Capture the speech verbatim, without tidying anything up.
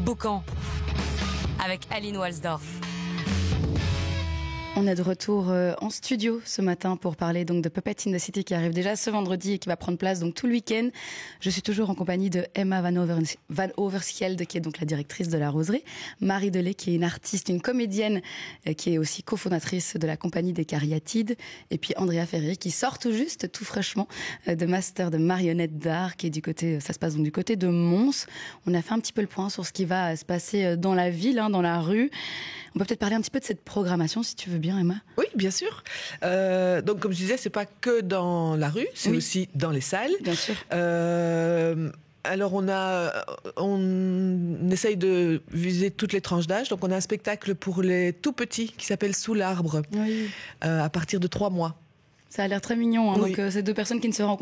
Boucan avec Aline Walsdorf. On est de retour euh, en studio ce matin pour parler donc de Puppet in the City qui arrive déjà ce vendredi et qui va prendre place donc tout le week-end. Je suis toujours en compagnie de Emma Van, Over, Van Overschelde qui est donc la directrice de la Roserie, Marie Delay qui est une artiste, une comédienne euh, qui est aussi cofondatrice de la compagnie des Cariatides, et puis Andrea Ferrier qui sort tout juste, tout fraîchement euh, de master de marionnette d'art qui est du côté, ça se passe donc du côté de Mons. On a fait un petit peu le point sur ce qui va se passer dans la ville, hein, dans la rue. On peut peut-être parler un petit peu de cette programmation si tu veux bien, Emma. Oui, bien sûr. Euh, donc, comme je disais, c'est pas que dans la rue, c'est oui. aussi dans les salles. Bien sûr. Euh, alors, on a, on essaye de viser toutes les tranches d'âge. Donc, on a un spectacle pour les tout petits qui s'appelle Sous l'arbre, oui. euh, à partir de trois mois. Ça a l'air très mignon. Hein. Oui. Donc, euh, c'est deux personnes qui ne se rencontrent